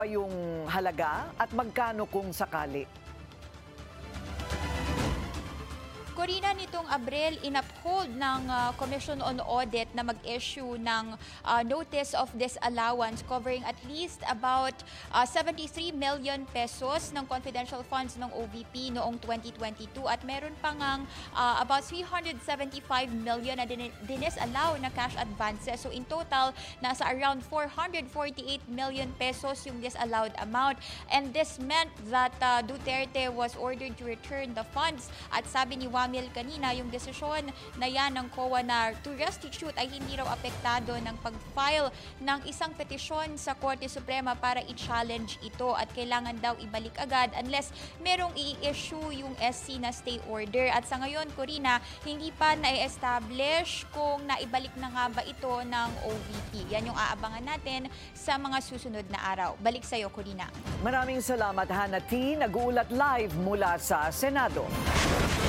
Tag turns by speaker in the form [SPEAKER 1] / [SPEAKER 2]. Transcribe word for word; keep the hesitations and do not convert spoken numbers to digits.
[SPEAKER 1] yung halaga at magkano kung sakali?
[SPEAKER 2] Corina, nitong Abril, inuphold ng uh, Commission on Audit na mag-issue ng uh, notice of disallowance covering at least about uh, seventy-three million pesos ng confidential funds ng O V P noong twenty twenty-two at meron pa ngang uh, about three hundred seventy-five million na din- dinisallow na cash advances. So in total, nasa around four hundred forty-eight million pesos yung disallowed amount. And this meant that uh, Duterte was ordered to return the funds at sabi ni Wamil kanina, yung desisyon na yan ng C O A na to restitute ay hindi raw apektado ng pag-file ng isang petisyon sa Korte Suprema para i-challenge ito at kailangan daw ibalik agad unless merong i-issue yung S C na stay order. At sa ngayon, Corina, hindi pa na-establish kung naibalik na nga ba ito ng O V P. Yan yung aabangan natin sa mga susunod na araw. Balik sa'yo, Corina.
[SPEAKER 1] Maraming salamat, Hannah T. Nag-uulat live mula sa Senado.